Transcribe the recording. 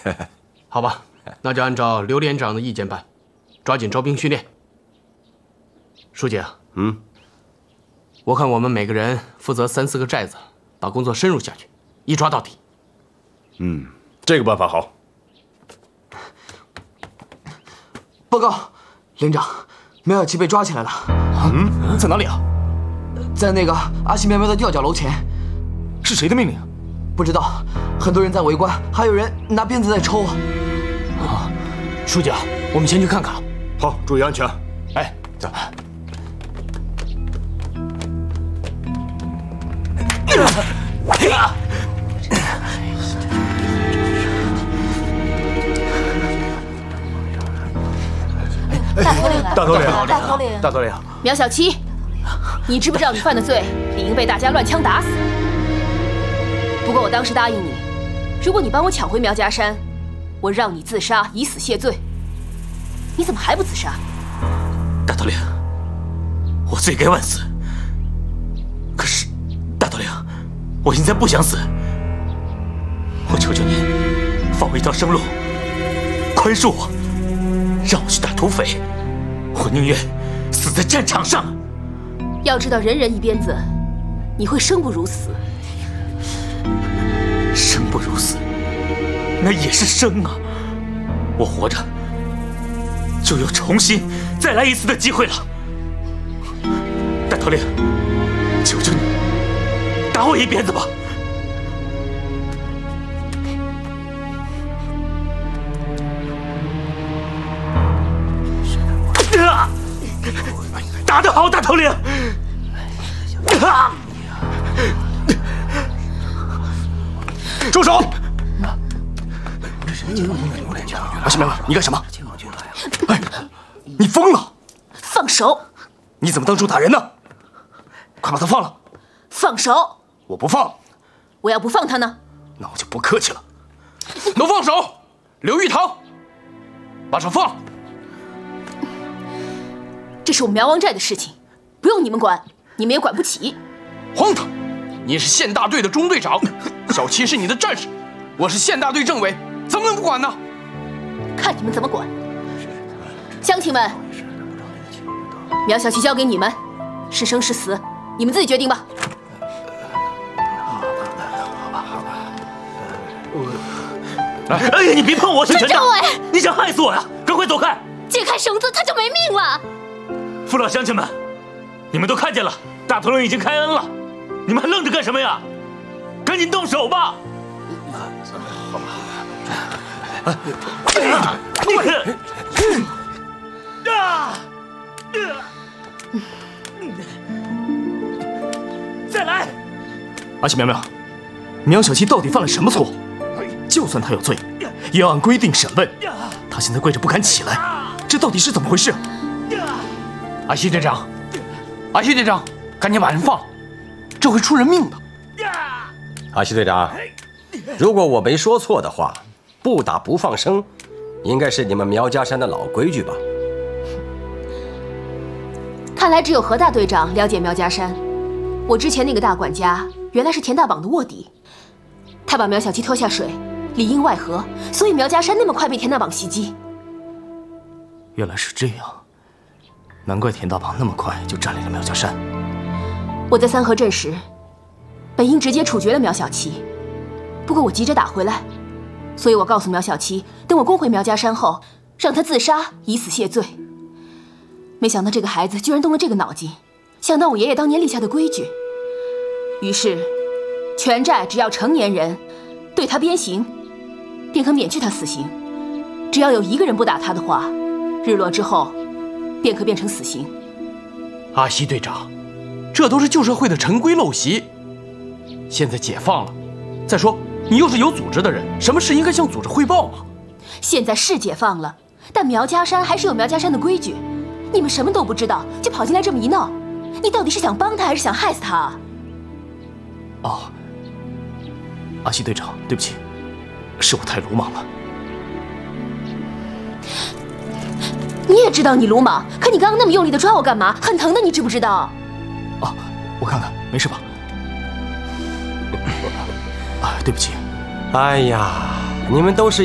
好吧，那就按照刘连长的意见办，抓紧招兵训练。书记啊，我看我们每个人负责3、4个寨子，把工作深入下去，一抓到底。 这个办法好。 报告，连长，苗小七被抓起来了。 在哪里啊？ 在那个阿西苗苗的吊脚楼前。 是谁的命令啊？ 不知道，很多人在围观，还有人拿鞭子在抽啊。 书记啊，我们先去看看。 好，注意安全。 哎，走。 大头领， 大头领， 苗小七，你知不知道你犯的罪理应被大家乱枪打死？不过我当时答应你，如果你帮我抢回苗家山，我让你自杀以死谢罪。你怎么还不自杀？ 大头领，我罪该万死。可是，大头领，我现在不想死。我求求您，放我一条生路，宽恕我，让我去打土匪。我宁愿死在战场上。 要知道，人人一鞭子，你会生不如死。 生不如死，那也是生啊！我活着，就有重新再来一次的机会了。大头领，求求你，打我一鞭子吧！打得好，大头领！ 住手！阿西苗苗，你干什么？哎，你疯了！ 放手！ 你怎么当众打人呢？快把他放了！ 放手！ 我不放。 我要不放他呢？ 那我就不客气了。都放手！刘玉堂，把手放！ 这是我们苗王寨的事情，不用你们管，你们也管不起。 荒唐！你是县大队的中队长，小七是你的战士，我是县大队政委，怎么能不管呢？ 看你们怎么管！乡亲们，苗小七交给你们，是生是死，你们自己决定吧。 哎呀，你别碰我，是陈政委， 你想害死我呀？赶快走开！ 解开绳子，他就没命了。 父老乡亲们，你们都看见了，大头领已经开恩了，你们还愣着干什么呀？赶紧动手吧！再来！ 阿西苗苗，苗小七到底犯了什么错？就算他有罪，也要按规定审问。他现在跪着不敢起来，这到底是怎么回事？阿西队长，阿西队长，赶紧把人放，这会出人命的。 阿西队长，如果我没说错的话，不打不放生，应该是你们苗家山的老规矩吧？ 看来只有何大队长了解苗家山。我之前那个大管家原来是田大绑的卧底，他把苗小七拖下水，里应外合，所以苗家山那么快被田大绑袭击。 原来是这样，难怪田大绑那么快就占领了苗家山。 我在三河镇时，本应直接处决了苗小七，不过我急着打回来，所以我告诉苗小七，等我攻回苗家山后，让他自杀以死谢罪。没想到这个孩子居然动了这个脑筋，想到我爷爷当年立下的规矩，于是全寨只要成年人对他鞭刑，便可免去他死刑。只要有一个人不打他的话，日落之后便可变成死刑。 阿西队长，这都是旧社会的陈规陋习，现在解放了。再说你又是有组织的人，什么事应该向组织汇报嘛。 现在是解放了，但苗家山还是有苗家山的规矩。你们什么都不知道，就跑进来这么一闹，你到底是想帮他还是想害死他啊？ 哦，阿西队长，对不起，是我太鲁莽了。 你也知道你鲁莽，可你刚刚那么用力的抓我干嘛？很疼的，你知不知道？ 哦，我看看，没事吧？啊，对不起。 哎呀，你们都是